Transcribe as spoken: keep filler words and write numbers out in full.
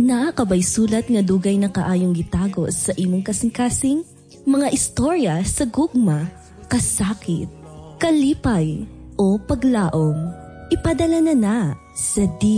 Naa ka ba'y sulat nga dugay na kaayong gitago sa imong kasing-kasing? Mga istorya sa gugma, kasakit, kalipay, o paglaom. Ipadala na na sa D